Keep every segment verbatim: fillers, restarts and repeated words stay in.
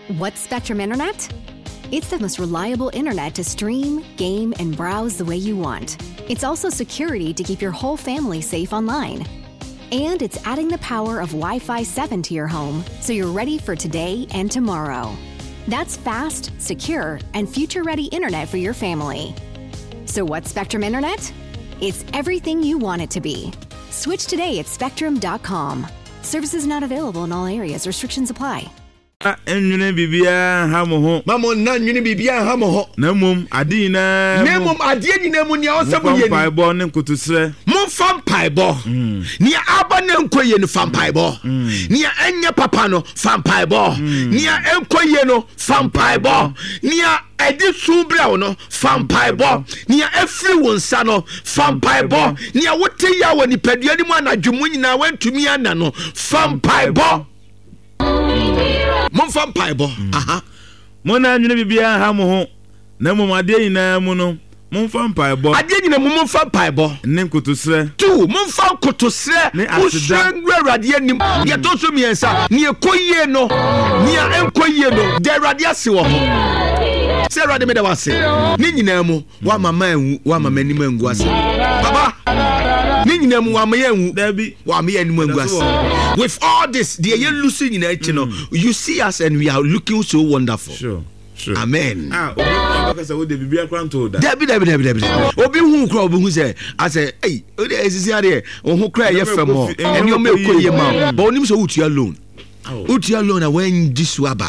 What's Spectrum Internet? It's the most reliable internet to stream, game, and browse the way you want. It's also security to keep your whole family safe online. And it's adding the power of Wi-Fi seven to your home so you're ready for today and tomorrow. That's fast, secure, and future-ready internet for your family. So what's Spectrum Internet? It's everything you want it to be. Switch today at spectrum dot com. Services not available in all areas. Restrictions apply. Enwene bibia ha mo ho. Mamo na nwene bibia ha mo ho. Na mum ade na. Na mum ade nyina mu nia osam ye ni. Paibo ne nkotosre. Mo fam paibo. Nia aba ne nkoye no fam paibo. Nia enya papa no fam paibo. Nia enkoye no fam paibo. Nia edi subra no fam paibo. Nia efri wonsa no fam paibo. Nia wote ya woni padua ni mu anadwumu nyina wantumi ana no fam paibo. Mon fam paibo. Aha. Mona nwene bibia ha mo ho. Na mum ade nyina mu no. Mon fam paibo. Ade nyina mu mon fam paibo. Ne nkotosre. Tu, mon fam kotosre. Usren rade anim. Ye to so miensa. Ne ekoyie no. Ne enkoyie no. De rade ase wo ho. Se rade me da wase. Ne nyina mu wa mama enwu, wa mama anim engu ase. Baba. Ne nyina mu wa mama enwu. Dabi. Wa mama anim engu ase. With all this, the mm. losing in it, you know, you see us and we are looking so wonderful. Sure, sure. Amen. Ah, because I would be be a grand told that. Debbie, Debbie, Debbie, Debbie. Obi who cry, Obi who say, I say, hey, this is here. Who cry? You from more, and you make your mouth. But him so uti alone. Uti alone. I went this waba.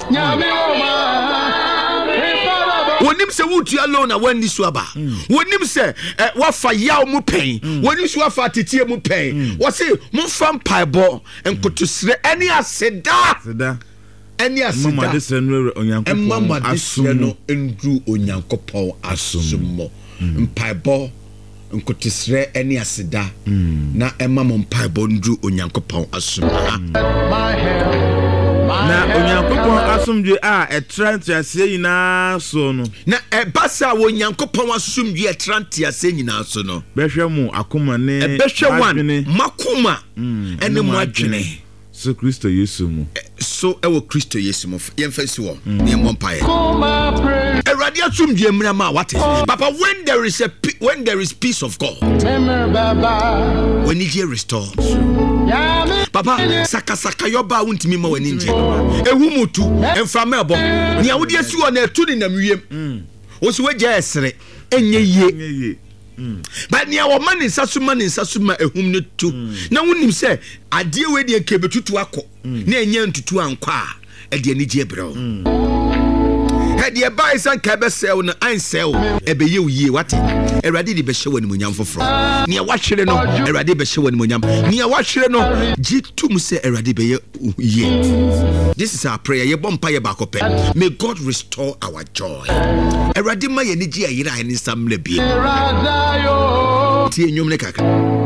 When him say uti alone, I went this waba. When him say, what for yaw mu pain? When him say what for titie mu pain? What say mu fam paibo and go to sre any aseda. Aseda. Any aseda. Mama this no onyankopon. Mama this no endru onyankopon asumo. Mpaibo and go to sre any aseda. Na emma mo mpaibo ndru onyankopon asumo. My hair. Na onyankopon asomdwe a etrantia se nyina so no na e basa onyankopon asomdwe etrantia se nyina so no behwe mu akoma ne e behwe wan makoma ene mu adwene so Kristo Yesu mu so e wo Kristo Yesu mu yemfasi wo ne mompae e rade asomdwe mra ma wate papa when there is a when there is peace of God when you restore papa saka saka yoba wuntimi ma wani nje ehu mutu emframa ebo ni awudi asi wo na etu ni namwiem wo si wagya esere enye ye but ni awo mani sasu mani sasu ma ehum ne tu na wonim se ade we de kebetutu akọ na enye ntutu ankwa a ade ani je brɛ Hedi eba isan kebe sew na an sew ebe ye uye wati erade di behye wani munyam foforo ne wahwere no erade behye wani munyam ne wahwere no jitum se erade be ye. This is our prayer. Ye bompa ye bakope. May God restore our joy. Erade ma ye ni ji ayira ani samle bi tie nyom ne kaka